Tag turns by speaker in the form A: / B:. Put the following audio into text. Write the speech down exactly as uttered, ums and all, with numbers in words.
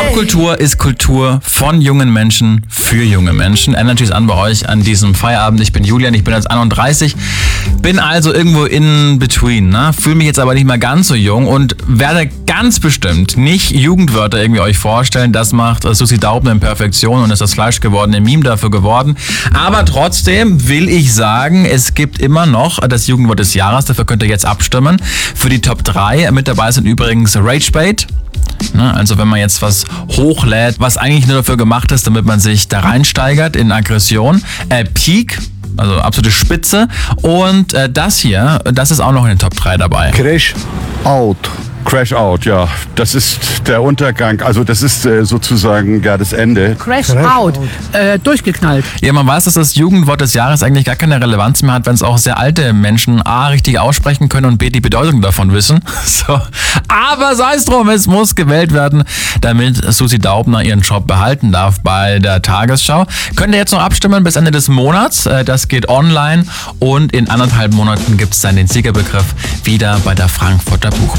A: Popkultur ist Kultur von jungen Menschen für junge Menschen. Ändert natürlich an bei euch an diesem Feierabend. Ich bin Julian, ich bin jetzt einunddreißig, bin also irgendwo in between, ne? Fühle mich jetzt aber nicht mehr ganz so jung und werde ganz bestimmt nicht Jugendwörter irgendwie euch vorstellen. Das macht Susi Daubner in Perfektion und ist das fleischgewordene Meme dafür geworden. Aber trotzdem will ich sagen, es gibt immer noch das Jugendwort des Jahres. Dafür könnt ihr jetzt abstimmen. Für die Top drei mit dabei sind übrigens Ragebait. Also wenn man jetzt was hochlädt, was eigentlich nur dafür gemacht ist, damit man sich da reinsteigert in Aggression. Äh, Peak, also absolute Spitze. Und äh, das hier, das ist auch noch in den Top drei dabei.
B: Crash Out. Crash Out, ja. Das ist der Untergang. Also das ist äh, sozusagen ja das Ende.
C: Crash, Crash Out. out. Äh, durchgeknallt.
A: Ja, man weiß, dass das Jugendwort des Jahres eigentlich gar keine Relevanz mehr hat, wenn es auch sehr alte Menschen A, richtig aussprechen können und B, die Bedeutung davon wissen. So. Aber sei es drum, es muss gewählt werden, damit Susi Daubner ihren Job behalten darf bei der Tagesschau. Könnt ihr jetzt noch abstimmen bis Ende des Monats. Das geht online und in anderthalb Monaten gibt es dann den Siegerbegriff wieder bei der Frankfurter Buchmesse.